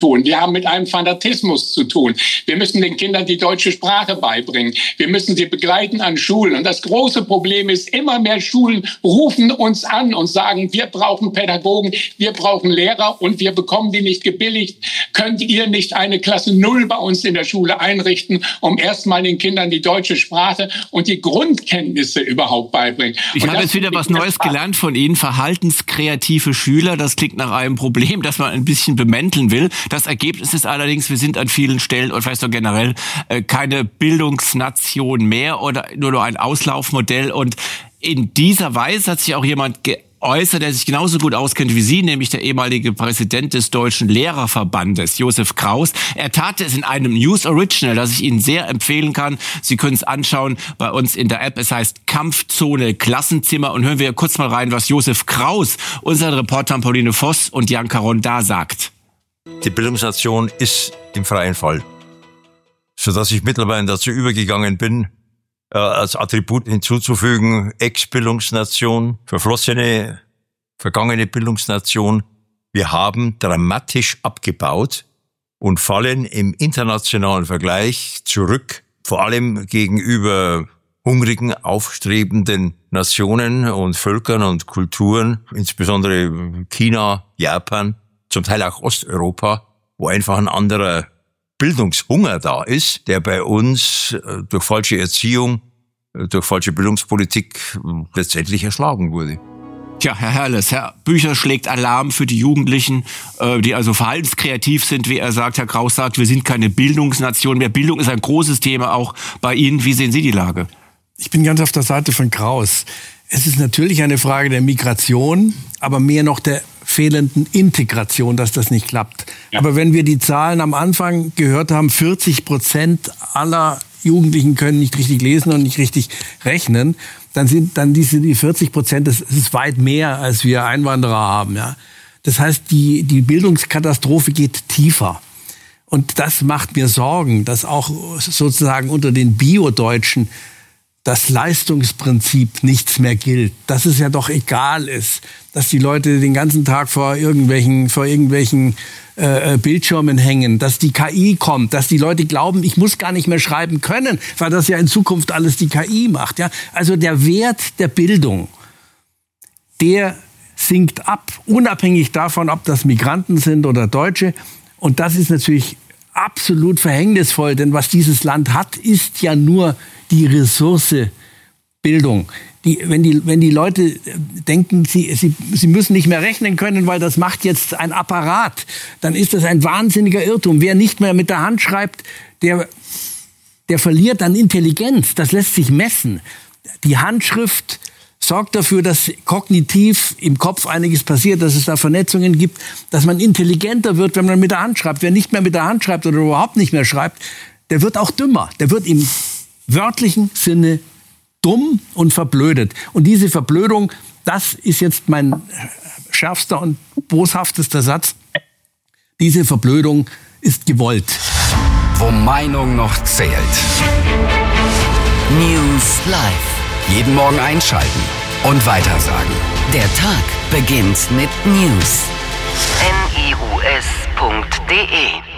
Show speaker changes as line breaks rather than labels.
tun. Wir haben mit einem Fanatismus zu tun. Wir müssen den Kindern die deutsche Sprache beibringen. Wir müssen sie begleiten an Schulen. Und das große Problem ist, immer mehr Schulen rufen uns an und sagen, wir brauchen Pädagogen, wir brauchen Lehrer und wir bekommen die nicht gebilligt. Könnt ihr nicht eine Klasse 0 bei uns in der Schule einrichten, um erstmal den Kindern die deutsche Sprache und die Grundkenntnisse überhaupt beibringen?
Ich habe jetzt wieder was Neues gelernt von Ihnen. Verhaltenskreative Schüler, das klingt nach einem Problem, das man ein bisschen bemänteln will. Das Ergebnis ist allerdings, wir sind an vielen Stellen und vielleicht auch generell keine Bildungsnation mehr oder nur noch ein Auslaufmodell. Und in dieser Weise hat sich auch jemand geäußert, der sich genauso gut auskennt wie Sie, nämlich der ehemalige Präsident des Deutschen Lehrerverbandes, Josef Kraus. Er tat es in einem News Original, das ich Ihnen sehr empfehlen kann. Sie können es anschauen bei uns in der App. Es heißt Kampfzone Klassenzimmer. Und hören wir kurz mal rein, was Josef Kraus, unseren Reportern Pauline Voss und Jan Caron da sagt.
Die Bildungsnation ist im freien Fall, sodass ich mittlerweile dazu übergegangen bin, als Attribut hinzuzufügen, Ex-Bildungsnation, verflossene, vergangene Bildungsnation. Wir haben dramatisch abgebaut und fallen im internationalen Vergleich zurück, vor allem gegenüber hungrigen, aufstrebenden Nationen und Völkern und Kulturen, insbesondere China, Japan, zum Teil auch Osteuropa, wo einfach ein anderer Bildungshunger da ist, der bei uns durch falsche Erziehung, durch falsche Bildungspolitik letztendlich erschlagen wurde.
Tja, Herr Herles, Herr Büchner schlägt Alarm für die Jugendlichen, die also verhaltenskreativ sind, wie er sagt. Herr Kraus sagt, wir sind keine Bildungsnation mehr. Bildung ist ein großes Thema auch bei Ihnen. Wie sehen Sie die Lage?
Ich bin ganz auf der Seite von Kraus. Es ist natürlich eine Frage der Migration, aber mehr noch der fehlenden Integration, dass das nicht klappt. Ja. Aber wenn wir die Zahlen am Anfang gehört haben, 40% aller Jugendlichen können nicht richtig lesen und nicht richtig rechnen, dann sind dann die 40%, das ist weit mehr, als wir Einwanderer haben. Ja. Das heißt, die Bildungskatastrophe geht tiefer. Und das macht mir Sorgen, dass auch sozusagen unter den Bio-Deutschen das Leistungsprinzip nichts mehr gilt, dass es ja doch egal ist, dass die Leute den ganzen Tag vor irgendwelchen Bildschirmen hängen, dass die KI kommt, dass die Leute glauben, ich muss gar nicht mehr schreiben können, weil das ja in Zukunft alles die KI macht. Ja? Also der Wert der Bildung, der sinkt ab, unabhängig davon, ob das Migranten sind oder Deutsche. Und das ist natürlich absolut verhängnisvoll, denn was dieses Land hat, ist ja nur die Ressource Bildung. Wenn die Leute denken, sie müssen nicht mehr rechnen können, weil das macht jetzt ein Apparat, dann ist das ein wahnsinniger Irrtum. Wer nicht mehr mit der Hand schreibt, der verliert an Intelligenz. Das lässt sich messen. Die Handschrift sorgt dafür, dass kognitiv im Kopf einiges passiert, dass es da Vernetzungen gibt, dass man intelligenter wird, wenn man mit der Hand schreibt. Wer nicht mehr mit der Hand schreibt oder überhaupt nicht mehr schreibt, der wird auch dümmer. Der wird im wörtlichen Sinne dumm und verblödet. Und diese Verblödung, das ist jetzt mein schärfster und boshaftester Satz, diese Verblödung ist gewollt.
Wo Meinung noch zählt. News Live. Jeden Morgen einschalten und weitersagen. Der Tag beginnt mit News.
news.de